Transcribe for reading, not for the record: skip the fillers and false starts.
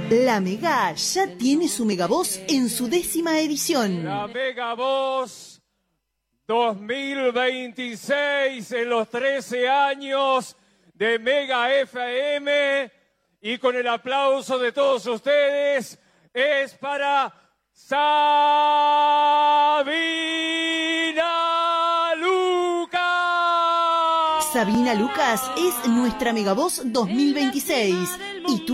La Mega ya tiene su Megavoz en su 10ª edición. La Megavoz 2026 en los 13 años de Mega FM, y con el aplauso de todos ustedes es para Sabina Lucas. Sabina Lucas es nuestra Megavoz 2026 y tú